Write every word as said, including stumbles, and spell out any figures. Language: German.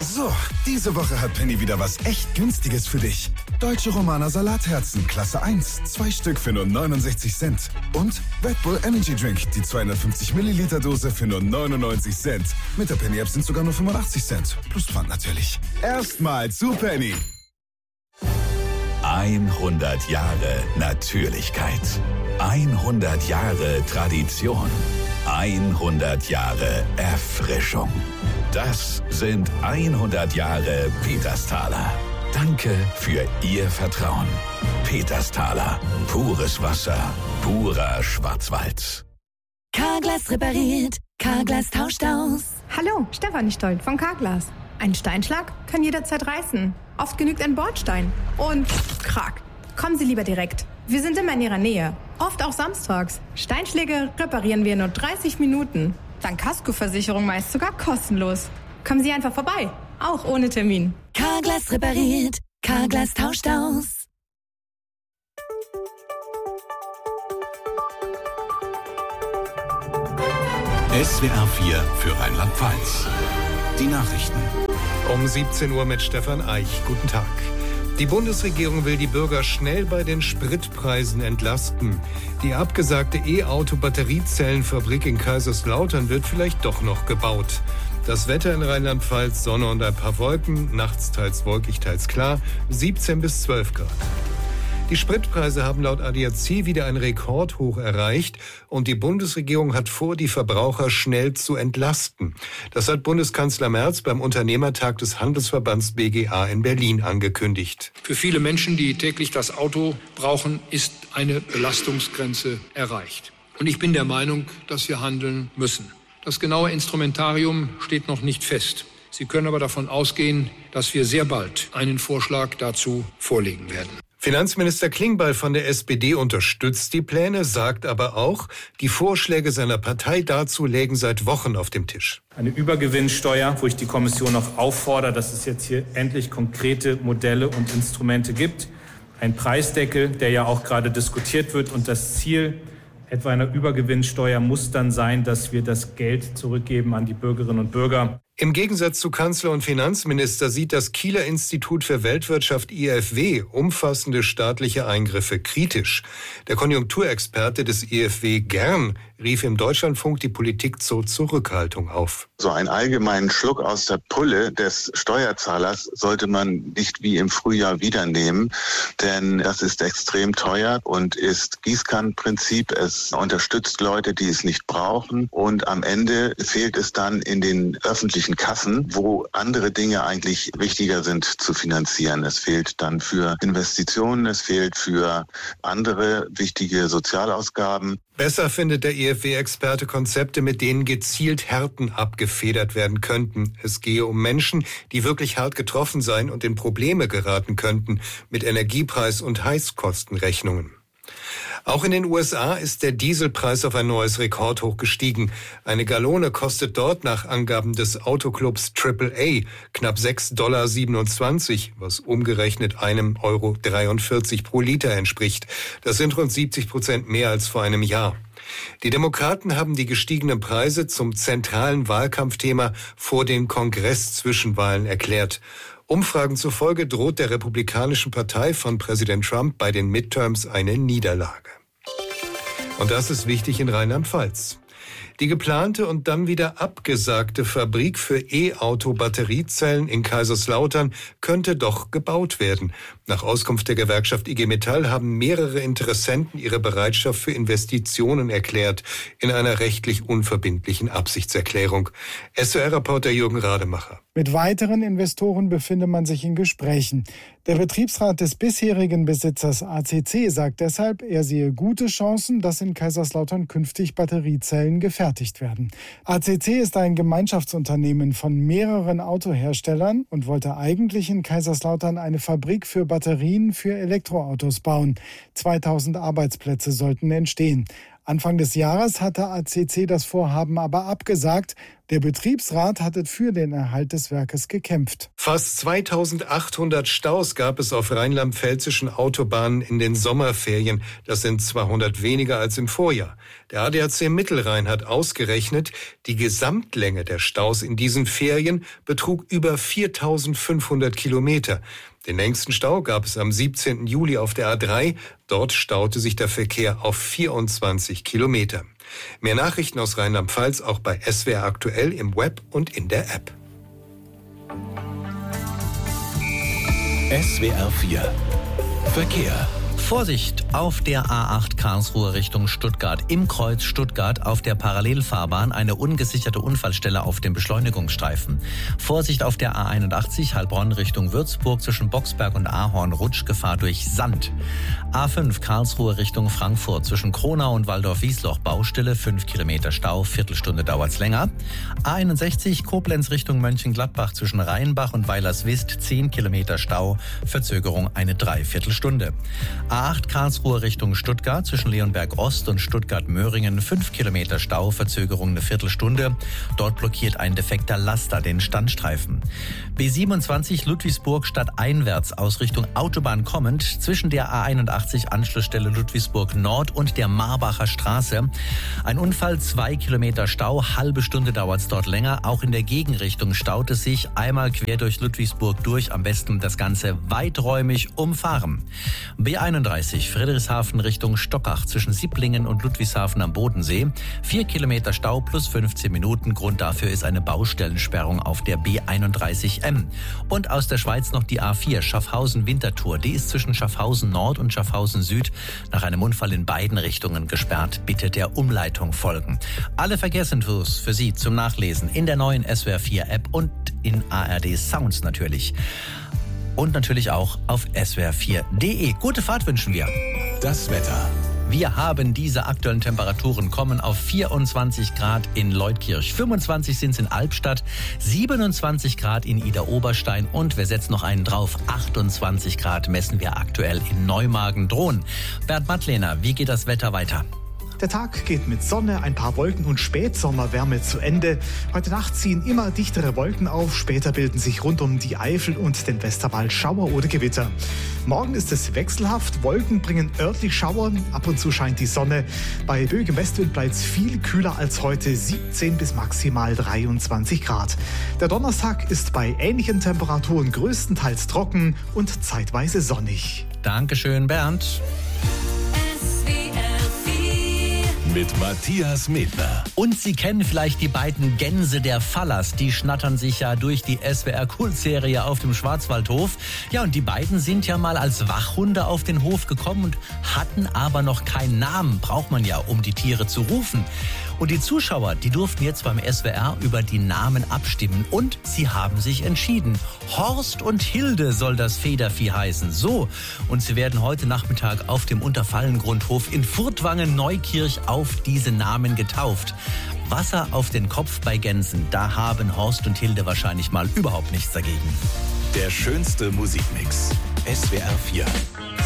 So, diese Woche hat Penny wieder was echt Günstiges für dich. Deutsche Romaner Salatherzen, Klasse eins, zwei Stück für nur neunundsechzig Cent. Und Red Bull Energy Drink, die zweihundertfünfzig Milliliter Dose für nur neunundneunzig Cent. Mit der Penny-App sind sogar nur fünfundachtzig Cent. Plus Pfand natürlich. Erstmal zu Penny. hundert Jahre Natürlichkeit. hundert Jahre Tradition. hundert Jahre Erfrischung. Das sind hundert Jahre Petersthaler. Danke für Ihr Vertrauen. Petersthaler. Pures Wasser. Purer Schwarzwald. Carglass repariert. Carglass tauscht aus. Hallo, Stefanie Stolt von Carglass. Ein Steinschlag kann jederzeit reißen. Oft genügt ein Bordstein. Und krack. Kommen Sie lieber direkt. Wir sind immer in Ihrer Nähe. Oft auch samstags. Steinschläge reparieren wir in nur dreißig Minuten. Dank Kaskoversicherung meist sogar kostenlos. Kommen Sie einfach vorbei. Auch ohne Termin. Carglass repariert. Carglass tauscht aus. S W R vier für Rheinland-Pfalz. Die Nachrichten. Um siebzehn Uhr mit Stefan Eich. Guten Tag. Die Bundesregierung will die Bürger schnell bei den Spritpreisen entlasten. Die abgesagte E-Auto-Batteriezellenfabrik in Kaiserslautern wird vielleicht doch noch gebaut. Das Wetter in Rheinland-Pfalz, Sonne und ein paar Wolken, nachts teils wolkig, teils klar, siebzehn bis zwölf Grad. Die Spritpreise haben laut A D A C wieder ein Rekordhoch erreicht und die Bundesregierung hat vor, die Verbraucher schnell zu entlasten. Das hat Bundeskanzler Merz beim Unternehmertag des Handelsverbands B G A in Berlin angekündigt. Für viele Menschen, die täglich das Auto brauchen, ist eine Belastungsgrenze erreicht. Und ich bin der Meinung, dass wir handeln müssen. Das genaue Instrumentarium steht noch nicht fest. Sie können aber davon ausgehen, dass wir sehr bald einen Vorschlag dazu vorlegen werden. Finanzminister Klingbeil von der S P D unterstützt die Pläne, sagt aber auch, die Vorschläge seiner Partei dazu lägen seit Wochen auf dem Tisch. Eine Übergewinnsteuer, wo ich die Kommission auch auffordere, dass es jetzt hier endlich konkrete Modelle und Instrumente gibt. Ein Preisdeckel, der ja auch gerade diskutiert wird. Und das Ziel etwa einer Übergewinnsteuer muss dann sein, dass wir das Geld zurückgeben an die Bürgerinnen und Bürger. Im Gegensatz zu Kanzler und Finanzminister sieht das Kieler Institut für Weltwirtschaft I F W umfassende staatliche Eingriffe kritisch. Der Konjunkturexperte des I F W Gern rief im Deutschlandfunk die Politik zur Zurückhaltung auf. So einen allgemeinen Schluck aus der Pulle des Steuerzahlers sollte man nicht wie im Frühjahr wieder nehmen, denn das ist extrem teuer und ist Gießkannenprinzip. Es unterstützt Leute, die es nicht brauchen und am Ende fehlt es dann in den öffentlichen Kassen, wo andere Dinge eigentlich wichtiger sind zu finanzieren. Es fehlt dann für Investitionen, es fehlt für andere wichtige Sozialausgaben. Besser findet der I F W-Experte Konzepte, mit denen gezielt Härten abgefedert werden könnten. Es gehe um Menschen, die wirklich hart getroffen seien und in Probleme geraten könnten mit Energiepreis- und Heizkostenrechnungen. Auch in den U S A ist der Dieselpreis auf ein neues Rekordhoch gestiegen. Eine Gallone kostet dort nach Angaben des Autoclubs Triple A knapp sechs Komma siebenundzwanzig Dollar, was umgerechnet einem Euro dreiundvierzig pro Liter entspricht. Das sind rund siebzig Prozent mehr als vor einem Jahr. Die Demokraten haben die gestiegenen Preise zum zentralen Wahlkampfthema vor den Kongress-Zwischenwahlen erklärt. Umfragen zufolge droht der Republikanischen Partei von Präsident Trump bei den Midterms eine Niederlage. Und das ist wichtig in Rheinland-Pfalz. Die geplante und dann wieder abgesagte Fabrik für E-Auto-Batteriezellen in Kaiserslautern könnte doch gebaut werden. Nach Auskunft der Gewerkschaft I G Metall haben mehrere Interessenten ihre Bereitschaft für Investitionen erklärt in einer rechtlich unverbindlichen Absichtserklärung. S W R-Reporter Jürgen Rademacher. Mit weiteren Investoren befinde man sich in Gesprächen. Der Betriebsrat des bisherigen Besitzers A C C sagt deshalb, er sehe gute Chancen, dass in Kaiserslautern künftig Batteriezellen gefertigt werden. A C C ist ein Gemeinschaftsunternehmen von mehreren Autoherstellern und wollte eigentlich in Kaiserslautern eine Fabrik für Batterien für Elektroautos bauen. zweitausend Arbeitsplätze sollten entstehen. Anfang des Jahres hatte A C C das Vorhaben aber abgesagt. Der Betriebsrat hatte für den Erhalt des Werkes gekämpft. Fast zweitausendachthundert Staus gab es auf rheinland-pfälzischen Autobahnen in den Sommerferien. Das sind zweihundert weniger als im Vorjahr. Der A D A C Mittelrhein hat ausgerechnet, die Gesamtlänge der Staus in diesen Ferien betrug über viertausendfünfhundert Kilometer. Den längsten Stau gab es am siebzehnten Juli auf der A drei. Dort staute sich der Verkehr auf vierundzwanzig Kilometer. Mehr Nachrichten aus Rheinland-Pfalz auch bei S W R aktuell im Web und in der App. S W R vier Verkehr. Vorsicht auf der A acht Karlsruhe Richtung Stuttgart. Im Kreuz Stuttgart auf der Parallelfahrbahn eine ungesicherte Unfallstelle auf dem Beschleunigungsstreifen. Vorsicht auf der A einundachtzig Heilbronn Richtung Würzburg zwischen Boxberg und Ahorn, Rutschgefahr durch Sand. A fünf Karlsruhe Richtung Frankfurt zwischen Kronau und Waldorf-Wiesloch Baustelle, fünf Kilometer Stau, Viertelstunde dauert's länger. A einundsechzig Koblenz Richtung Mönchengladbach zwischen Rheinbach und Weilerswist, zehn Kilometer Stau, Verzögerung eine Dreiviertelstunde. A acht Karlsruhe Richtung Stuttgart zwischen Leonberg Ost und Stuttgart-Möhringen, fünf Kilometer Stau, Verzögerung eine Viertelstunde. Dort blockiert ein defekter Laster den Standstreifen. B siebenundzwanzig Ludwigsburg stadteinwärts aus Richtung Autobahn kommend zwischen der A einundachtzig Anschlussstelle Ludwigsburg Nord und der Marbacher Straße. Ein Unfall, zwei Kilometer Stau, halbe Stunde dauert es dort länger. Auch in der Gegenrichtung staut es sich einmal quer durch Ludwigsburg durch. Am besten das Ganze weiträumig umfahren. B einunddreißig Friedrichshafen Richtung Stockach zwischen Sipplingen und Ludwigshafen am Bodensee. Vier Kilometer Stau plus fünfzehn Minuten. Grund dafür ist eine Baustellensperrung auf der B einunddreißig M. Und aus der Schweiz noch die A vier Schaffhausen-Winterthur. Die ist zwischen Schaffhausen Nord und Schaffhausen Süd nach einem Unfall in beiden Richtungen gesperrt. Bitte der Umleitung folgen. Alle Verkehrsinfos für Sie zum Nachlesen in der neuen S W R vier App und in A R D Sounds natürlich. Und natürlich auch auf S W R vier Punkt de. Gute Fahrt wünschen wir. Das Wetter. Wir haben diese aktuellen Temperaturen, kommen auf vierundzwanzig Grad in Leutkirch, fünfundzwanzig sind es in Albstadt, siebenundzwanzig Grad in Idar-Oberstein und wir setzen noch einen drauf, achtundzwanzig Grad messen wir aktuell in Neumagen-Drohn. Bernd Mattlehner, wie geht das Wetter weiter? Der Tag geht mit Sonne, ein paar Wolken und Spätsommerwärme zu Ende. Heute Nacht ziehen immer dichtere Wolken auf. Später bilden sich rund um die Eifel und den Westerwald Schauer oder Gewitter. Morgen ist es wechselhaft. Wolken bringen örtlich Schauer. Ab und zu scheint die Sonne. Bei böigem Westwind bleibt es viel kühler als heute. siebzehn bis maximal dreiundzwanzig Grad. Der Donnerstag ist bei ähnlichen Temperaturen größtenteils trocken und zeitweise sonnig. Dankeschön, Bernd. Mit Matthias Medler. Und Sie kennen vielleicht die beiden Gänse der Fallers. Die schnattern sich ja durch die S W R-Kultserie auf dem Schwarzwaldhof. Ja, und die beiden sind ja mal als Wachhunde auf den Hof gekommen und hatten aber noch keinen Namen. Braucht man ja, um die Tiere zu rufen. Und die Zuschauer, die durften jetzt beim S W R über die Namen abstimmen. Und sie haben sich entschieden. Horst und Hilde soll das Federvieh heißen. So. Und sie werden heute Nachmittag auf dem Unterfallengrundhof in Furtwangen-Neukirch auf diese Namen getauft. Wasser auf den Kopf bei Gänsen, da haben Horst und Hilde wahrscheinlich mal überhaupt nichts dagegen. Der schönste Musikmix. S W R vier.